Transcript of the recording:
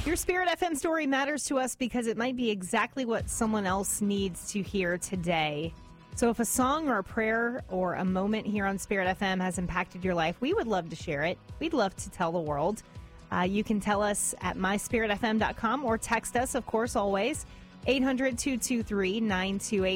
Your Spirit FM story matters to us because it might be exactly what someone else needs to hear today. So if a song or a prayer or a moment here on Spirit FM has impacted your life, we would love to share it. We'd love to tell the world. You can tell us at myspiritfm.com or text us, of course, always, 800-223-9288.